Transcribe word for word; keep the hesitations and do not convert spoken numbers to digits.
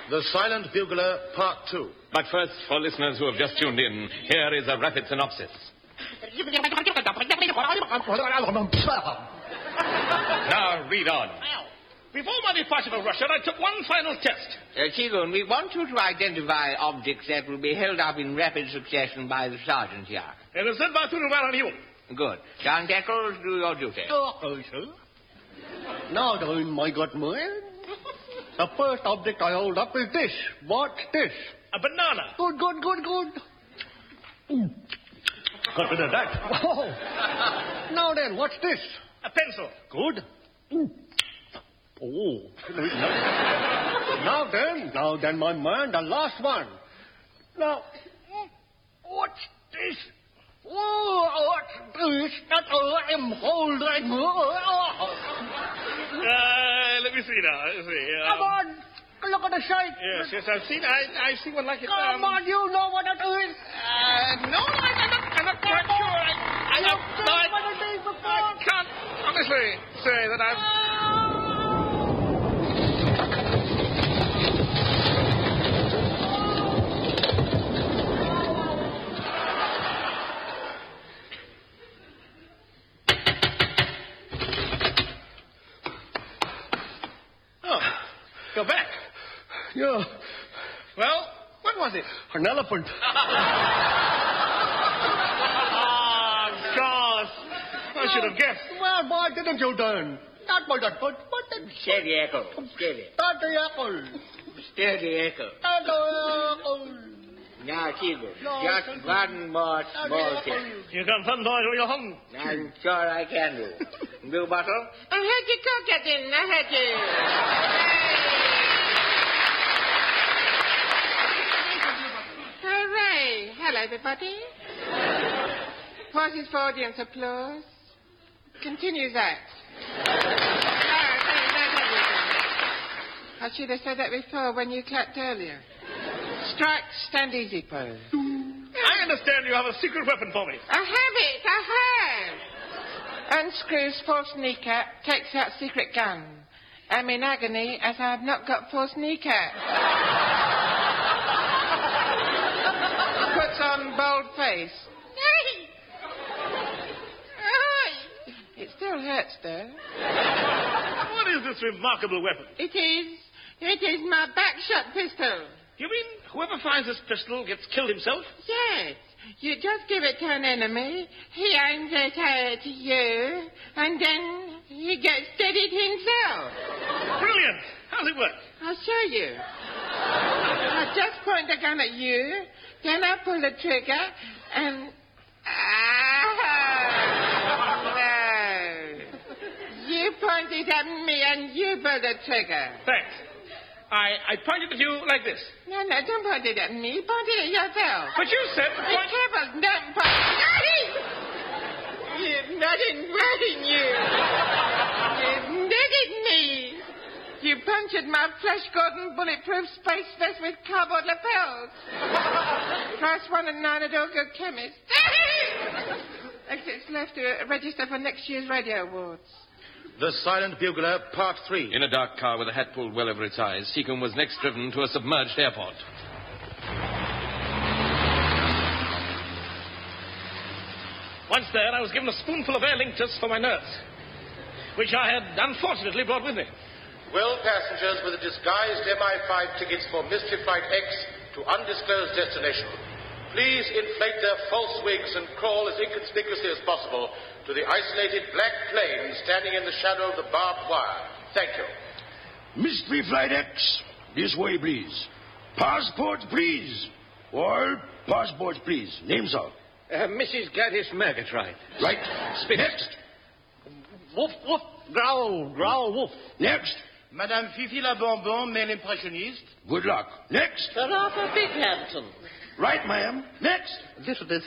The Silent Bugler, Part two. But first, for listeners who have just tuned in, here is a rapid synopsis. Now, read on. Before my departure for Russia, I took one final test. Uh, Seagoon, we want you to identify objects that will be held up in rapid succession by the sergeant here. It is said by Thunderman and you. Good. John Deckles, do your duty. Oh, sir. Now then, my good man. The first object I hold up is this. What's this? A banana. Good, good, good, good. Ooh. Got rid of that. Oh. Now then, what's this? A pencil. Good. Ooh. Oh. Now then, now then, my man, the last one. Now, what's this? Oh, what's this? That I'm holding. Uh, let me see now. Let's see. Um, Come on. Look at the shape. Yes, yes, I've seen. I, I see one like it. Come um, on, you know what it is. Uh, no, I, I'm not, I'm not quite sure. I, I, You've I, seen I, what it is before. I can't honestly say that I've... Go back. Yeah. Well, what was it? An elephant. Ah, gosh. I should have guessed. Well, why didn't you then? Not by that foot, but the... Steady, Echo. Steady. Not the apple. Steady, Echo. Not the apple. Now, Seagoon, No, just sir. one more Not small the test. apple. You can fun boys with your hung. I'm sure I can do. Blue bottle? I had you cook it in. I had you. Hooray. Hello, everybody. Pauses for audience applause. Continues act. No, no, no, no, no. I should have said that before when you clapped earlier. Strike, stand easy pose. I understand you have a secret weapon for me. I have it, I have. Unscrews false kneecap, takes out secret gun. I'm in agony as I have not got false kneecap. Puts on bold face. It still hurts, though. What is this remarkable weapon? It is. It is my backshot pistol. You mean whoever finds this pistol gets killed himself? Yes. You just give it to an enemy, he aims it at you, and then he gets steadied himself. Brilliant. How's it work? I'll show you. I just point the gun at you, then I pull the trigger, and... Ah! No. You point it at me, and you pull the trigger. Thanks. I, I pointed at you like this. No, no, don't point it at me. Point it at yourself. But you said... Be Point... careful, don't point... You've not invited you. You've netted me. You punctured my Flash Gordon bulletproof space vest with cardboard lapels. Price one and nine at all good chemists. Exits left to register for next year's radio awards. The Silent Bugler, Part three. In a dark car with a hat pulled well over its eyes, Seacombe was next driven to a submerged airport. Once there, I was given a spoonful of Aer Lingus for my nurse, which I had unfortunately brought with me. Well, passengers with the disguised M I five tickets for Mystery Flight X to undisclosed destination, please inflate their false wigs and crawl as inconspicuously as possible to the isolated black plane standing in the shadow of the barbed wire. Thank you. Mystery Flight X, this way, please. Passports, please. All passports, please. Names are? Uh, Missus Gladys Murgatroyd. Right. Spit. Next. Woof, woof. Growl, growl, woof. Next. Madame Fifi la Bonbon, male impressioniste. Good luck. Next. Sir Arthur Bighampton. Right, ma'am. Next. This is